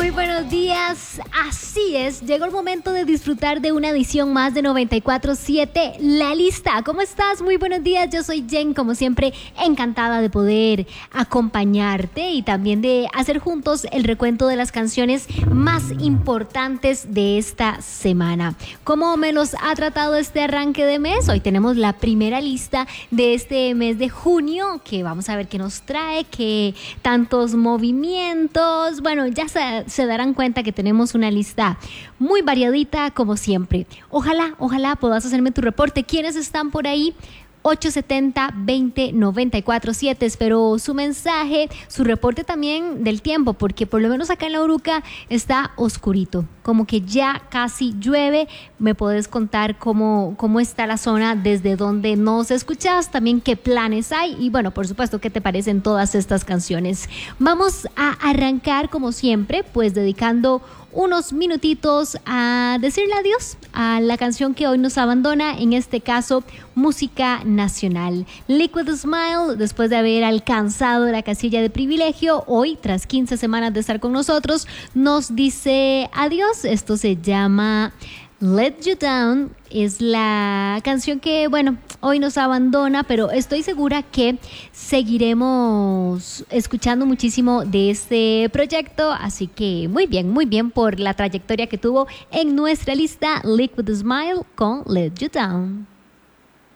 Muy buenos días, así es, llegó el momento de disfrutar de una edición más de 94.7 La Lista. ¿Cómo estás? Muy buenos días, yo soy Jen, como siempre, encantada de poder acompañarte y también de hacer juntos el recuento de las canciones más importantes de esta semana. ¿Cómo me los ha tratado este arranque de mes? Hoy tenemos la primera lista de este mes de junio, que vamos a ver qué nos trae, qué tantos movimientos. Bueno, ya se darán cuenta que tenemos una lista muy variadita como siempre. Ojalá puedas hacerme tu reporte. ¿Quiénes están por ahí? 870-20-94-7. Espero su mensaje, su reporte también del tiempo, porque por lo menos acá en La Uruca está oscurito, como que ya casi llueve. Me puedes contar cómo está la zona, desde donde nos escuchas, también qué planes hay y bueno, por supuesto, qué te parecen todas estas canciones. Vamos a arrancar como siempre, pues dedicando unos minutitos a decirle adiós a la canción que hoy nos abandona, en este caso, música nacional. Liquid Smile, después de haber alcanzado la casilla de privilegio, hoy, tras 15 semanas de estar con nosotros, nos dice adiós. Esto se llama Let You Down, es la canción que, bueno, hoy nos abandona, pero estoy segura que seguiremos escuchando muchísimo de este proyecto, así que muy bien por la trayectoria que tuvo en nuestra lista. Liquid Smile con Let You Down.